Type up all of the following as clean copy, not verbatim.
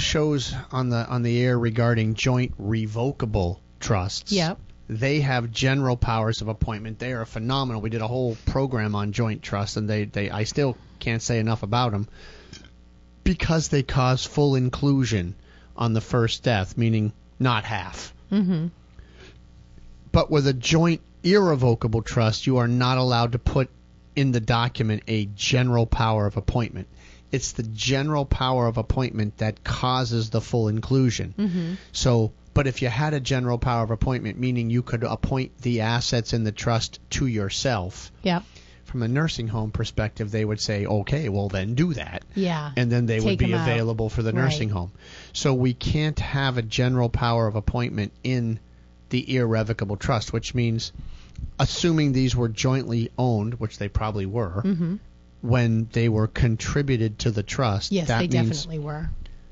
shows on the air regarding joint revocable trusts. Yep. They have general powers of appointment. They are phenomenal. We did a whole program on joint trusts, and I still can't say enough about them because they cause full inclusion on the first death, meaning not half. Mm-hmm. But with a joint irrevocable trust, you are not allowed to put in the document a general power of appointment. It's the general power of appointment that causes the full inclusion. Mm-hmm. So, but if you had a general power of appointment, meaning you could appoint the assets in the trust to yourself, Yep. from a nursing home perspective, they would say, okay, well then do that. Yeah. And then they would Take be 'em out. available for the nursing Right. home. So we can't have a general power of appointment in the irrevocable trust, which means, assuming these were jointly owned, which they probably were, Mm-hmm. when they were contributed to the trust, Yes, that they means definitely were.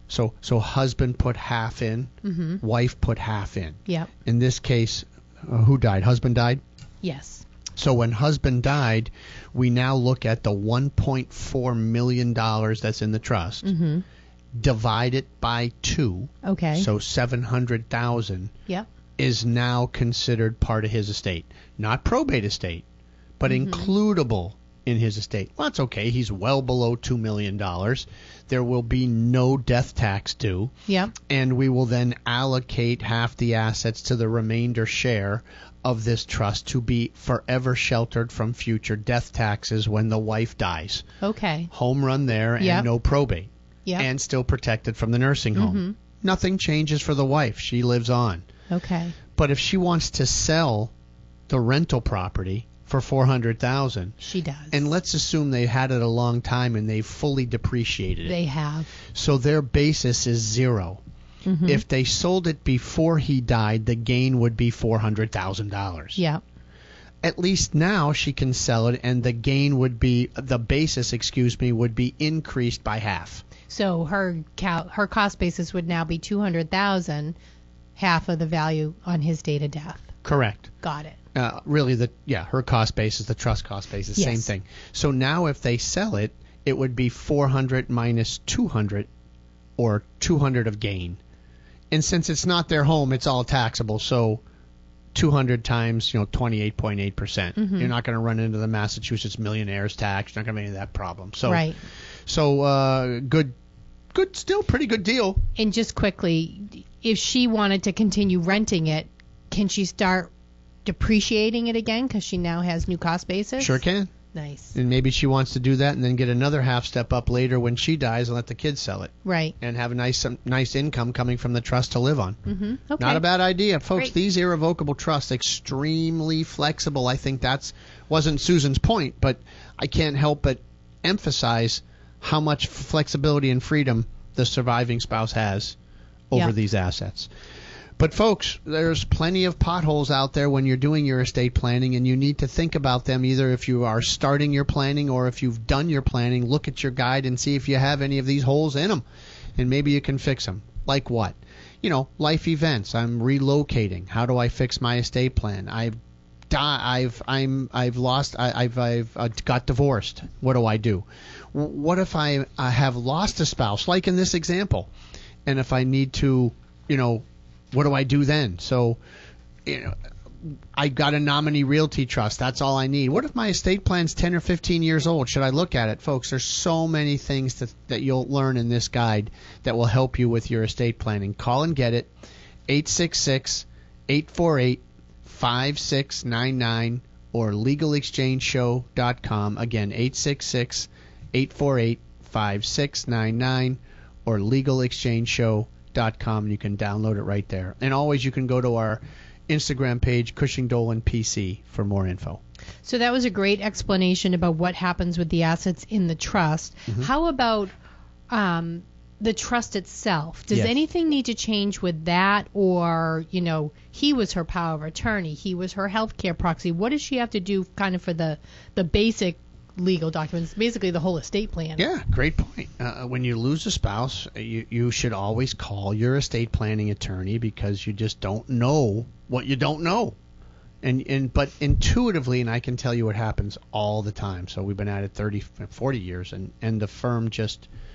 so husband put half in, Mm-hmm. wife put half in. Yep. In this case, who died? Husband died? Yes. So when husband died, we now look at the $1.4 million that's in the trust, Mm-hmm. divide it by 2, Okay. so $700,000 Yep. is now considered part of his estate. Not probate estate, but Mm-hmm. includable in his estate. Well, that's okay. He's well below $2 million. There will be no death tax due, Yep. and we will then allocate half the assets to the remainder share of this trust to be forever sheltered from future death taxes when the wife dies. Okay. Home run there and Yep. no probate. Yep. And still protected from the nursing home. Mhm. Nothing changes for the wife. She lives on. Okay. But if she wants to sell the rental property for $400,000, She does. and let's assume they had it a long time and they've fully depreciated it, They have. so their basis is 0. Mm-hmm. If they sold it before he died, the gain would be $400,000. Yep. At least now she can sell it, and the gain would be the basis, would be increased by half. So her cost basis would now be $200,000, half of the value on his date of death. Correct. Got it. Really, her cost basis, the trust cost basis, Yes. same thing. So now if they sell it, it would be 400 minus 200, or 200 of gain. And since it's not their home, it's all taxable. So 200 times 28.8%. Mhm. You're not going to run into the Massachusetts millionaires tax. You're not going to have any of that problem. So Right. So good, still pretty good deal. And just quickly, if she wanted to continue renting it, can she start depreciating it again because she now has new cost basis? Sure can. Nice. And maybe she wants to do that and then get another half step up later when she dies and let the kids sell it Right. and have a nice income coming from the trust to live on. Mm-hmm. Okay. Not a bad idea, folks. Great. These irrevocable trusts, extremely flexible. I think wasn't Susan's point, but I can't help but emphasize how much flexibility and freedom the surviving spouse has over Yep. these assets. But folks, there's plenty of potholes out there when you're doing your estate planning, and you need to think about them either if you are starting your planning or if you've done your planning. Look at your guide and see if you have any of these holes in them, and maybe you can fix them. Like what? Life events. I'm relocating. How do I fix my estate plan? I've got divorced. What do I do? What if I have lost a spouse, like in this example, and if I need to, what do I do then? So, I got a nominee realty trust. That's all I need. What if my estate plan's 10 or 15 years old? Should I look at it? Folks, there's so many things that you'll learn in this guide that will help you with your estate planning. Call and get it, 866-848-5699 or legalexchangeshow.com. Again, 866-848-5699 or legalexchangeshow.com. You can download it right there. And always you can go to our Instagram page, Cushing Dolan PC, for more info. So that was a great explanation about what happens with the assets in the trust. Mm-hmm. How about the trust itself? Does Yes. anything need to change with that? Or, he was her power of attorney. He was her healthcare proxy. What does she have to do kind of for the basic legal documents, basically the whole estate plan? Yeah, great point. When you lose a spouse, you should always call your estate planning attorney because you just don't know what you don't know. But intuitively, and I can tell you what happens all the time. So we've been at it 30, 40 years, and the firm just